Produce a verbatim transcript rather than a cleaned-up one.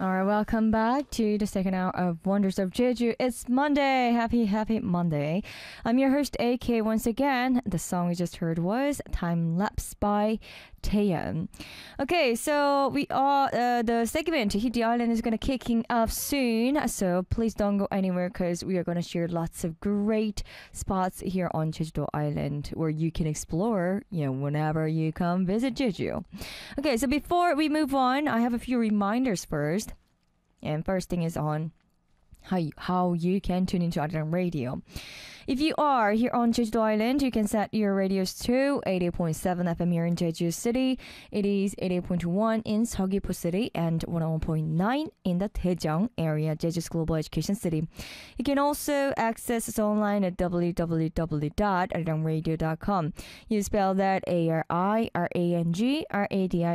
All right, welcome back to the second hour of Wonders of Jeju. It's Monday. Happy, happy Monday. I'm your host, A K, once again. The song we just heard was Time Lapse by Taeyeon. Okay, so we are, uh, the segment Hit the Island is going to kicking off soon. So please don't go anywhere because we are going to share lots of great spots here on Jeju Island where you can explore, you know, whenever you come visit Jeju. Okay, so before we move on, I have a few reminders first. And first thing is on how you, how you can tune into Arirang Radio. If you are here on Jeju Island, you can set your radios to eighty-eight point seven F M here in Jeju City. It is eighty-eight point one in Seogwipo City and one oh one point nine in the Daejeong area, Jeju's Global Education City. You can also access us online at w w w dot arirang radio dot com. You spell that A R I R A N G R A D I